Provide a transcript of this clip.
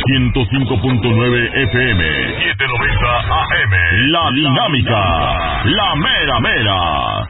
105.9 FM, 790 AM. La Dinámica, la mera mera.